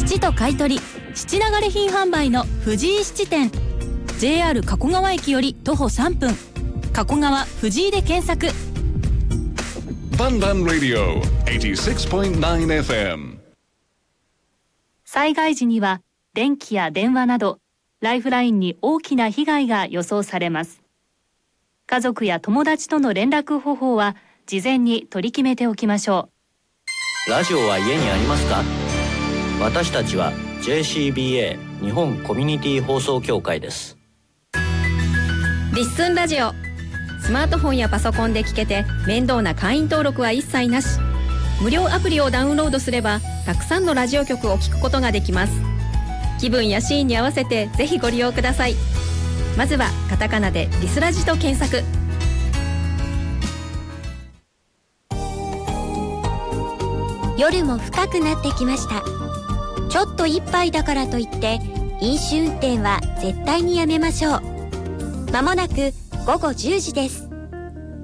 質と買い取り質流れ品販売の藤井質店、 JR 加古川駅より徒歩3分、加古川藤井で検索。 バンバンラディオ 86.9FM。 災害時には電気や電話などライフラインに大きな被害が予想されます。家族や友達との連絡方法は事前に取り決めておきましょう。ラジオは家にありますか？私たちは JCBA 日本コミュニティ放送協会です。 リッスンラジオ、スマートフォンやパソコンで聞けて面倒な会員登録は一切なし。無料アプリをダウンロードすればたくさんのラジオ局を聞くことができます。気分やシーンに合わせてぜひご利用ください。まずはカタカナでリスラジと検索。 夜も深くなってきました。ちょっと一杯だからといって飲酒運転は絶対にやめましょう。まもなく午後10時です。